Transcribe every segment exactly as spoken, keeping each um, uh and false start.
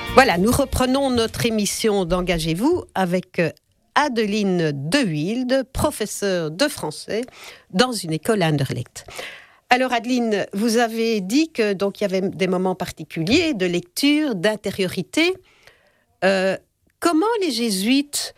Voilà, nous reprenons notre émission d'Engagez-vous avec Adeline De Wilde, professeure de français dans une école à Anderlecht. Alors Adeline, vous avez dit que donc il y avait des moments particuliers de lecture, d'intériorité. Euh, comment les jésuites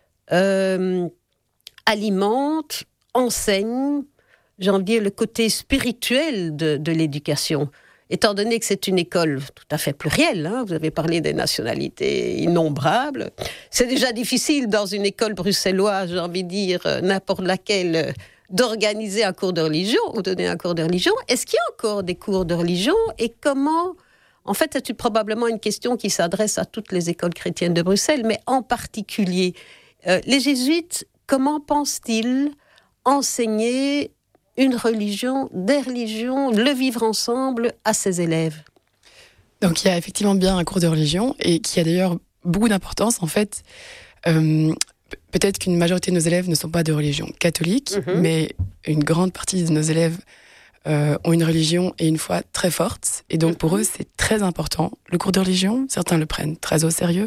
euh, alimentent, enseignent, j'ai envie de dire, le côté spirituel de, de l'éducation ? Étant donné que c'est une école tout à fait plurielle, hein, vous avez parlé des nationalités innombrables, c'est déjà difficile dans une école bruxelloise, j'ai envie de dire, n'importe laquelle, d'organiser un cours de religion ou donner un cours de religion. Est-ce qu'il y a encore des cours de religion et comment... En fait, c'est probablement une question qui s'adresse à toutes les écoles chrétiennes de Bruxelles, mais en particulier, euh, les jésuites, comment pensent-ils enseigner une religion, des religions, le vivre ensemble à ses élèves? Donc il y a effectivement bien un cours de religion et qui a d'ailleurs beaucoup d'importance en fait. Euh, peut-être qu'une majorité de nos élèves ne sont pas de religion catholique, mm-hmm. mais une grande partie de nos élèves euh, ont une religion et une foi très forte. Et donc mm-hmm. pour eux c'est très important. Le cours de religion, certains le prennent très au sérieux.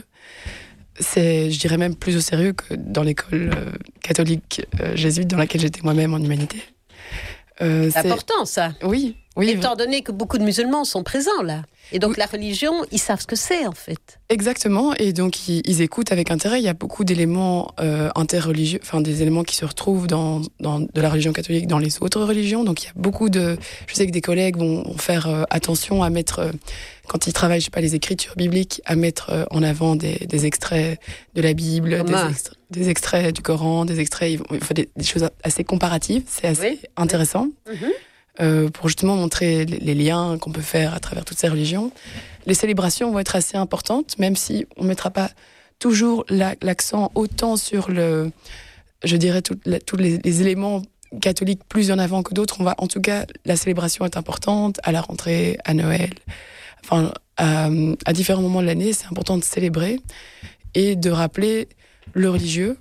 C'est, je dirais même plus au sérieux que dans l'école euh, catholique euh, jésuite dans laquelle j'étais moi-même en humanité. Euh, c'est, c'est important, ça. Oui, oui. Étant donné que beaucoup de musulmans sont présents là. Et donc, oui. La religion, ils savent ce que c'est, en fait. Exactement. Et donc, ils, ils écoutent avec intérêt. Il y a beaucoup d'éléments euh, interreligieux, enfin, des éléments qui se retrouvent dans, dans, de la religion catholique dans les autres religions. Donc, il y a beaucoup de... Je sais que des collègues vont faire euh, attention à mettre, euh, quand ils travaillent, je sais pas, les écritures bibliques, à mettre euh, en avant des, des extraits de la Bible, des, extra- des extraits du Coran, des extraits... Ils font des, des choses assez comparatives. C'est assez oui. intéressant. Oui. Mm-hmm. Euh, pour justement montrer les, les liens qu'on peut faire à travers toutes ces religions. Les célébrations vont être assez importantes, même si on ne mettra pas toujours la, l'accent autant sur le, je dirais, tous les, les éléments catholiques plus en avant que d'autres. On va, en tout cas, la célébration est importante, à la rentrée, à Noël, enfin, à, à différents moments de l'année, c'est important de célébrer et de rappeler le religieux,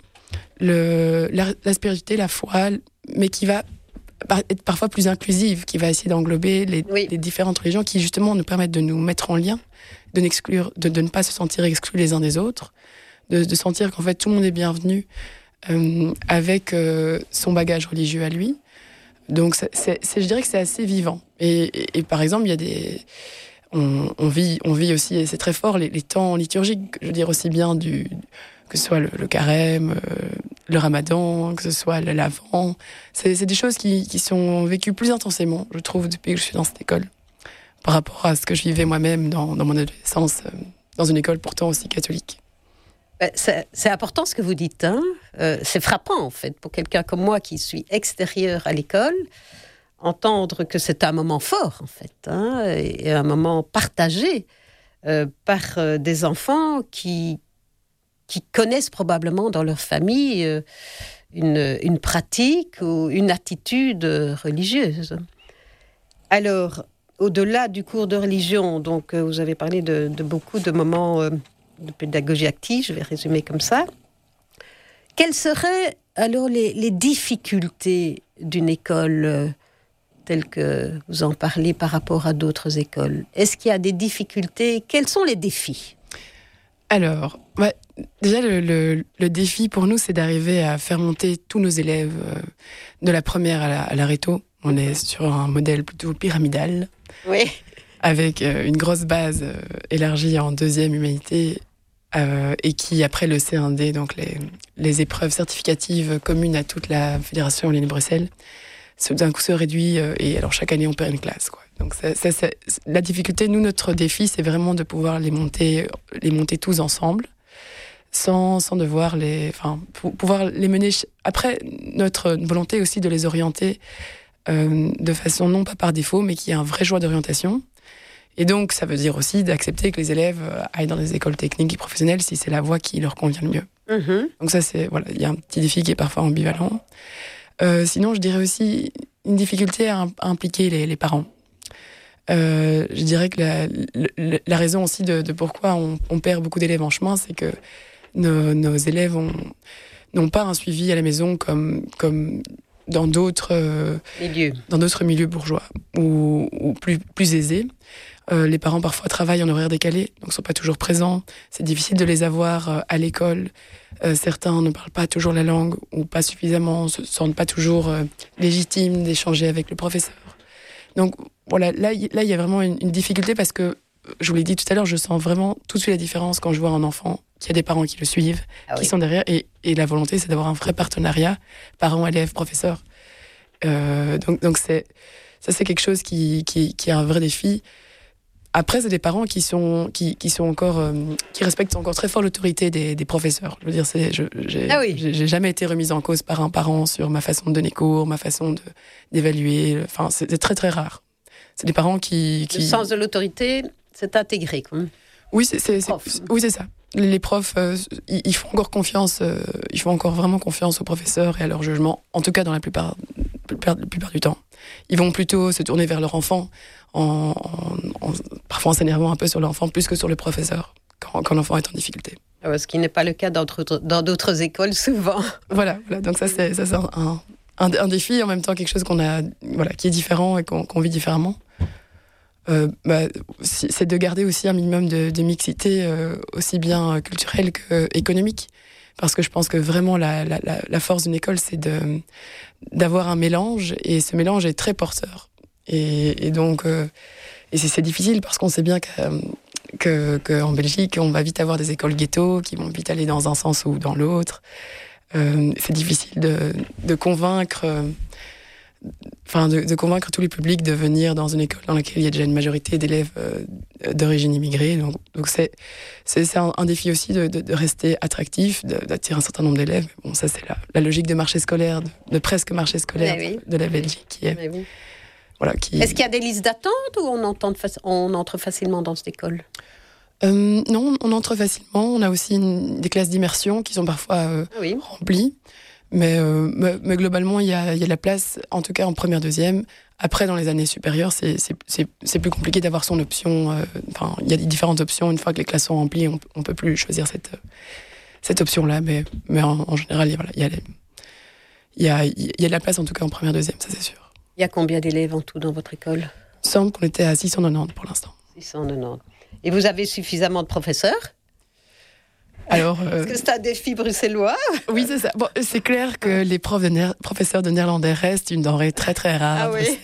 le, la, la spiritualité, la foi, mais qui va être parfois plus inclusive, qui va essayer d'englober les, oui. les différentes religions qui justement nous permettent de nous mettre en lien, de, n'exclure, de, de ne pas se sentir exclus les uns des autres, de, de sentir qu'en fait tout le monde est bienvenu euh, avec euh, son bagage religieux à lui. Donc c'est, c'est, c'est, je dirais que c'est assez vivant. Et, et, et par exemple, il y a des... On, on, vit, on vit aussi, et c'est très fort, les, les temps liturgiques, je veux dire aussi bien du... que ce soit le, le carême, euh, le ramadan, que ce soit le l'Avent. C'est, c'est des choses qui, qui sont vécues plus intensément, je trouve, depuis que je suis dans cette école, par rapport à ce que je vivais moi-même dans, dans mon adolescence, euh, dans une école pourtant aussi catholique. C'est, c'est important ce que vous dites, hein. euh, c'est frappant en fait, pour quelqu'un comme moi qui suis extérieur à l'école, entendre que c'est un moment fort en fait, hein, et un moment partagé euh, par euh, des enfants qui... qui connaissent probablement dans leur famille une, une pratique ou une attitude religieuse. Alors, au-delà du cours de religion, donc vous avez parlé de, de beaucoup de moments de pédagogie active, je vais résumer comme ça. Quelles seraient alors les, les difficultés d'une école telle que vous en parlez par rapport à d'autres écoles? Est-ce qu'il y a des difficultés? Quels sont les défis? Alors, ouais, déjà, le, le, le défi pour nous, c'est d'arriver à faire monter tous nos élèves euh, de la première à la, à la réto. On est sur un modèle plutôt pyramidal, oui. avec euh, une grosse base euh, élargie en deuxième humanité euh, et qui, après le C un D, donc les, les épreuves certificatives communes à toute la Fédération Wallonie-Bruxelles, d'un coup se réduit euh, et alors chaque année on perd une classe, quoi. Donc ça, ça, ça, la difficulté, nous, notre défi, c'est vraiment de pouvoir les monter, les monter tous ensemble, sans, sans devoir les, enfin, pour pouvoir les mener. Après, notre volonté aussi de les orienter euh, de façon non pas par défaut, mais qui est un vrai choix d'orientation. Et donc, ça veut dire aussi d'accepter que les élèves aillent dans des écoles techniques et professionnelles si c'est la voie qui leur convient le mieux. Mm-hmm. Donc ça, c'est voilà, il y a un petit défi qui est parfois ambivalent. Euh, sinon, je dirais aussi une difficulté à, à impliquer les, les parents. Euh, je dirais que la, la, la raison aussi de, de pourquoi on, on perd beaucoup d'élèves en chemin, c'est que nos, nos élèves ont, n'ont pas un suivi à la maison comme, comme dans d'autres, euh, milieux. dans d'autres milieux bourgeois ou, ou plus, plus aisés. Euh, les parents parfois travaillent en horaire décalé, donc sont pas toujours présents. C'est difficile de les avoir euh, à l'école. Euh, certains ne parlent pas toujours la langue ou pas suffisamment, se sentent pas toujours euh, légitimes d'échanger avec le professeur. Donc voilà, là il là, y a vraiment une, une difficulté parce que, je vous l'ai dit tout à l'heure, je sens vraiment tout de suite la différence quand je vois un enfant qui a des parents qui le suivent, ah qui oui. sont derrière. Et, et la volonté, c'est d'avoir un vrai partenariat parents, élèves, professeurs. Euh, donc, donc c'est, ça, c'est quelque chose qui, qui, qui est un vrai défi. Après, c'est des parents qui sont, qui, qui sont encore, euh, qui respectent encore très fort l'autorité des, des professeurs. Je veux dire, c'est, je, j'ai, ah oui. j'ai, j'ai jamais été remise en cause par un parent sur ma façon de donner cours, ma façon de, d'évaluer. Enfin, c'est, c'est très, très rare. C'est des parents qui, qui... Le sens de l'autorité, c'est intégré, quoi. Oui, c'est, c'est, c'est, oui, c'est ça. Les profs, euh, ils, ils font encore confiance, euh, ils font encore vraiment confiance aux professeurs et à leur jugement, en tout cas dans la plupart, la plupart, la plupart du temps. Ils vont plutôt se tourner vers leur enfant, en, en, en, parfois en s'énervant un peu sur l'enfant, plus que sur le professeur, quand, quand l'enfant est en difficulté. Ce qui n'est pas le cas dans d'autres, dans d'autres écoles, souvent. Voilà, voilà, donc ça c'est, ça, c'est un, un, un défi, en même temps quelque chose qu'on a, voilà, qui est différent et qu'on, qu'on vit différemment. Euh, bah, c'est de garder aussi un minimum de, de mixité, euh, aussi bien culturelle qu'économique. Parce que je pense que vraiment la, la, la force d'une école, c'est de, d'avoir un mélange, et ce mélange est très porteur. Et, et donc, euh, et c'est, c'est difficile parce qu'on sait bien que, que, qu'en Belgique, on va vite avoir des écoles ghetto qui vont vite aller dans un sens ou dans l'autre. Euh, c'est difficile de, de convaincre... Euh, Enfin, de, de convaincre tous les publics de venir dans une école dans laquelle il y a déjà une majorité d'élèves euh, d'origine immigrée. Donc, donc c'est, c'est, c'est un, un défi aussi de, de, de rester attractif, de, d'attirer un certain nombre d'élèves. Bon, ça, c'est la, la logique de marché scolaire, de, de presque marché scolaire oui. de, de la Belgique. Qui est, oui. voilà, qui... Est-ce qu'il y a des listes d'attente ou on, entend, on entre facilement dans cette école ? euh, Non, on entre facilement. On a aussi une, des classes d'immersion qui sont parfois euh, oui. remplies. Mais, euh, mais, mais globalement, il y a, il y a de la place, en tout cas en première, deuxième. Après, dans les années supérieures, c'est, c'est, c'est, c'est plus compliqué d'avoir son option. Euh, enfin, il y a des différentes options. Une fois que les classes sont remplies, on ne peut plus choisir cette, cette option-là. Mais, mais en, en général, il y a, voilà, il, y a les, il, y a, il y a de la place, en tout cas en première, deuxième, ça c'est sûr. Il y a combien d'élèves en tout dans votre école ? Il semble qu'on était à six cent quatre-vingt-dix pour l'instant. six cent quatre-vingt-dix. Et vous avez suffisamment de professeurs ? Alors, euh... Est-ce que c'est un défi bruxellois ? Oui, c'est ça. Bon, c'est clair que les profs de néer... professeurs de néerlandais restent une denrée très très rare. Ah oui.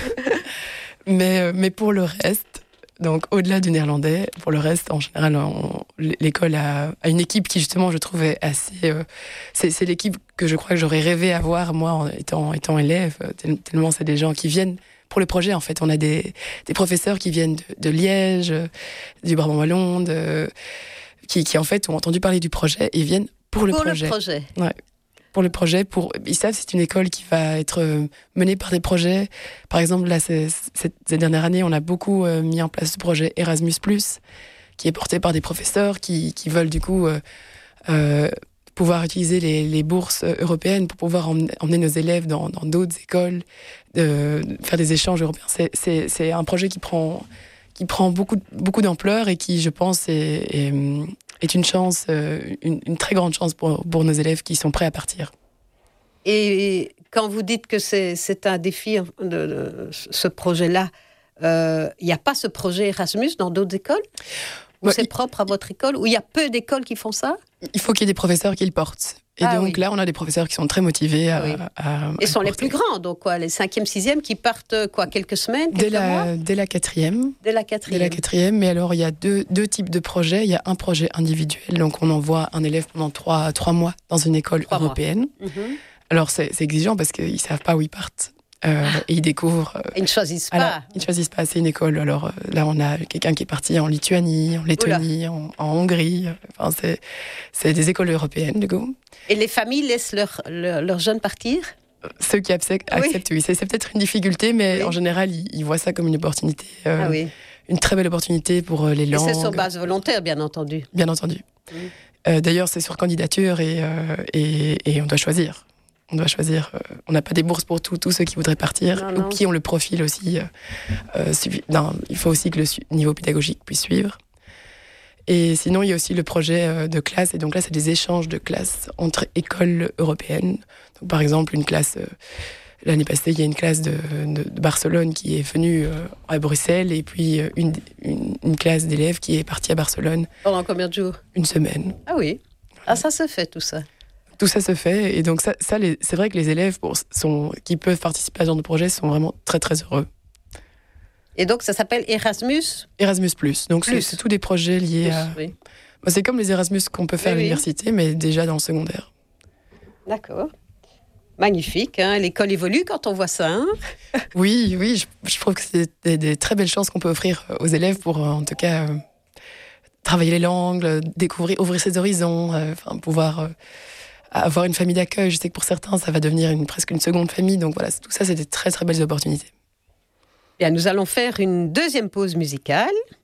mais, euh, mais pour le reste, donc au-delà du néerlandais, pour le reste, en général, on... l'école a... a une équipe qui justement, je trouvais assez. Euh... C'est, c'est l'équipe que je crois que j'aurais rêvé avoir moi en étant, étant élève. Tellement c'est des gens qui viennent. Pour le projet, en fait, on a des, des professeurs qui viennent de, de Liège, du Brabant wallon, de Qui, qui en fait ont entendu parler du projet et viennent pour le pour projet. Pour le projet. Ouais. Pour le projet, pour ils savent que c'est une école qui va être menée par des projets. Par exemple, là, c'est, cette, cette dernière année, on a beaucoup euh, mis en place ce projet Erasmus plus, qui est porté par des professeurs qui, qui veulent du coup euh, euh, pouvoir utiliser les, les bourses européennes pour pouvoir emmener, emmener nos élèves dans, dans d'autres écoles, de, de faire des échanges européens. C'est, c'est, c'est un projet qui prend qui prend beaucoup, beaucoup d'ampleur et qui, je pense, est, est, est une chance, une, une très grande chance pour, pour nos élèves qui sont prêts à partir. Et quand vous dites que c'est, c'est un défi, de, de ce projet-là, il euh, n'y a pas ce projet Erasmus dans d'autres écoles ? Ou bah, c'est il... propre à votre école ? Ou il y a peu d'écoles qui font ça ? Il faut qu'il y ait des professeurs qui le portent. Et ah, donc oui. là, on a des professeurs qui sont très motivés à... Oui. à, à et sont les plus grands, donc quoi, les cinquième, sixième, qui partent quoi, quelques semaines, quelques dès la, mois Dès la quatrième. Dès la quatrième. Dès la quatrième, mais alors il y a deux, deux types de projets. Il y a un projet individuel, donc on envoie un élève pendant trois, trois mois dans une école trois européenne. Mm-hmm. Alors c'est, c'est exigeant parce qu'ils ne savent pas où ils partent. Euh, et ils découvrent... Euh, ils ne choisissent pas. Alors, ils ne choisissent pas, c'est une école. Alors euh, là, on a quelqu'un qui est parti en Lituanie, en Lettonie, en, en Hongrie. Enfin, c'est, c'est des écoles européennes, du coup. Et les familles laissent leurs leur, leur jeunes partir ? Ceux qui acceptent, oui. acceptent oui. C'est, c'est peut-être une difficulté, mais oui. en général, ils, ils voient ça comme une opportunité. Euh, ah oui. Une très belle opportunité pour euh, les langues. Et c'est sur base volontaire, bien entendu. Bien entendu. Oui. Euh, d'ailleurs, c'est sur candidature et, euh, et, et on doit choisir. On doit choisir. Euh, on n'a pas des bourses pour tous ceux qui voudraient partir non, non. ou qui ont le profil aussi. Euh, euh, suffi- non, il faut aussi que le su- niveau pédagogique puisse suivre. Et sinon, il y a aussi le projet euh, de classe. Et donc là, c'est des échanges de classes entre écoles européennes. Donc, par exemple, une classe, euh, l'année passée, il y a une classe de, de, de Barcelone qui est venue euh, à Bruxelles et puis une, une, une classe d'élèves qui est partie à Barcelone. Pendant combien de jours? Une semaine. Ah oui. Ah, ça se fait tout ça. Tout ça se fait et donc ça, ça les, c'est vrai que les élèves bon, sont, qui peuvent participer à ce genre de projet sont vraiment très très heureux. Et donc ça s'appelle Erasmus Erasmus plus. Donc plus. C'est, c'est tous des projets liés plus, à. Oui. Bah, c'est comme les Erasmus qu'on peut faire oui, à l'université, oui. mais déjà dans le secondaire. D'accord. Magnifique, hein. L'école évolue quand on voit ça. Hein. oui, oui, je, je trouve que c'est des, des très belles chances qu'on peut offrir aux élèves pour, en tout cas, euh, travailler les langues, découvrir, ouvrir ses horizons, euh, enfin, pouvoir euh, avoir une famille d'accueil. Je sais que pour certains, ça va devenir une, presque une seconde famille. Donc voilà, tout ça, c'est des très très belles opportunités. Bien, nous allons faire une deuxième pause musicale.